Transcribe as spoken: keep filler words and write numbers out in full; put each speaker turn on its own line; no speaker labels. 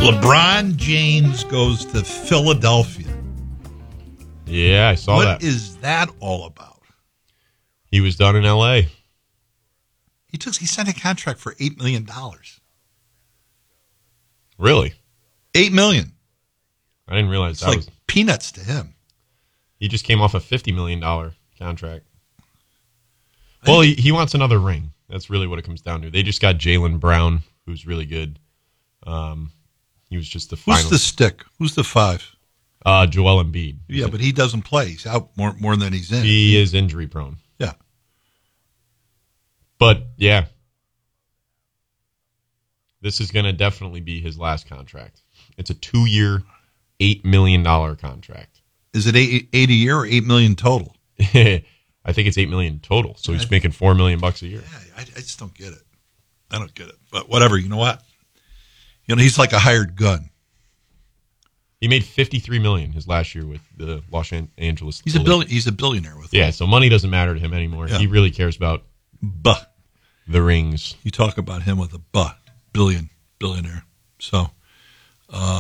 LeBron James goes to Philadelphia.
Yeah, I saw
what
that.
What is that all about?
He was done in L A.
He took. He signed a contract for eight million dollars.
Really?
Eight million.
I didn't realize
It's
that
like
was
peanuts to him.
He just came off a fifty million dollars contract. Well, he, he wants another ring. That's really what it comes down to. They just got Jaylen Brown, who's really good. Um, he was just the final.
Who's the stick? Who's the five?
Uh, Joel Embiid.
Yeah, but he doesn't play. He's out more more than he's in.
He is injury prone.
Yeah.
But, yeah. This is going to definitely be his last contract. It's a two-year, eight million dollars contract.
Is it eight, eight a year or eight million total?
I think it's eight million total. So he's making four million bucks a year.
Yeah, I, I just don't get it. I don't get it. But whatever. You know what? You know, he's like a hired gun.
He made fifty-three million dollars his last year with the Los Angeles.
He's a billion. He's a billionaire with.
Yeah, so money doesn't matter to him anymore.
Yeah.
He really cares about
buh.
the rings.
You talk about him with a buh, billion billionaire. So. Uh,